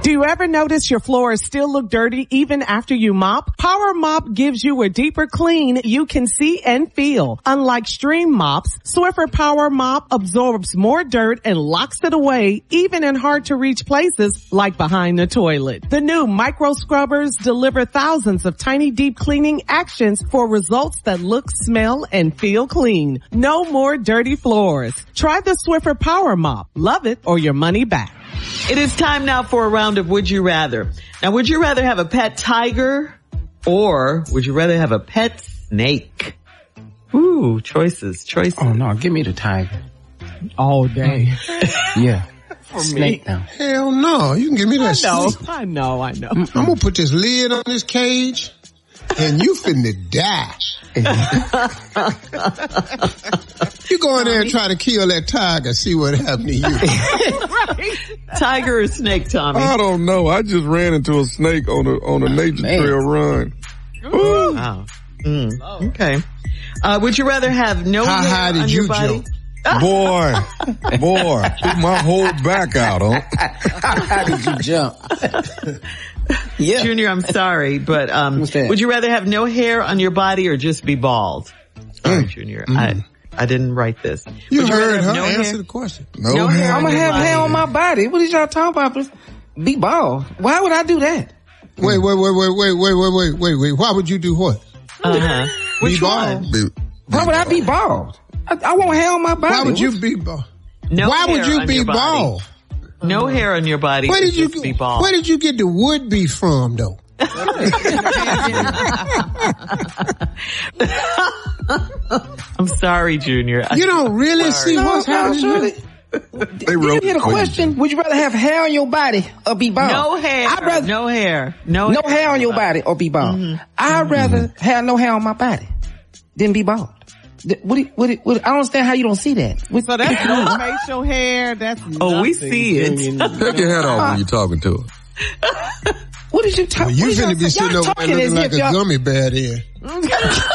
Do you ever notice your floors still look dirty even after you mop? Power Mop gives you a deeper clean you can see and feel. Unlike Stream mops, Swiffer Power Mop absorbs more dirt and locks it away even in hard to reach places like behind the toilet. The new micro scrubbers deliver thousands of tiny deep cleaning actions for results that look, smell, and feel clean. No more dirty floors. Try the Swiffer Power Mop. Love it or your money back. It is time now for a round of Would You Rather. Now, would you rather have a pet tiger or would you rather have a pet snake? Ooh, choices. Oh no, give me the tiger. All day. Yeah. For snake me. now. Hell no, you can give me that snake. I know. I'm gonna put this lid on this cage and you finna die. You go in there and try to kill that tiger, see what happened to you. Right. Tiger or snake, Tommy? I don't know. I just ran into a snake on a nature trail run. Ooh. Wow. Okay. Would you rather have no hair on your body? Boy, took my whole back out, huh? How did you jump? Yeah. Junior, I'm sorry, but would you rather have no hair on your body or just be bald? Sorry, Junior. I didn't write this. You heard her answer the question. No hair. I'm gonna have hair on my body. What is y'all talking about? Be bald. Why would I do that? Wait. Why would you do what? Which one? Why would I be bald? I want hair on my body. Why would you be bald? Why would you be bald? No hair on your body. Where did you be bald? Where did you get the would be from, though? I'm sorry, Junior. You don't really see what's happening. They wrote hear the question. Would you rather have hair on your body or be bald? No hair. No hair on your body or be bald. I'd rather have no hair on my body than be bald. I don't understand how you don't see that. So that's no facial hair. That's we see it. Take your hat off when you're talking to her. What is you talking? You finna be sitting over there looking like a gummy bear there.